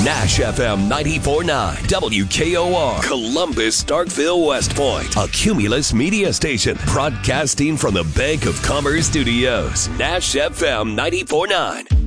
Nash FM 94.9 WKOR Columbus, Starkville, West Point. A Cumulus media station broadcasting from the Bank of Commerce Studios. Nash FM 94.9.